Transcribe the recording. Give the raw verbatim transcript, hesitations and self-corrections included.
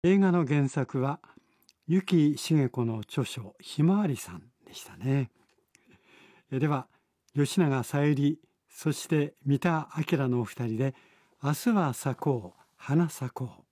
映画の原作は由木茂子の著書ひまわりさんでしたね。えでは吉永小百合、そして三田明のお二人で明日は咲こう花咲こう。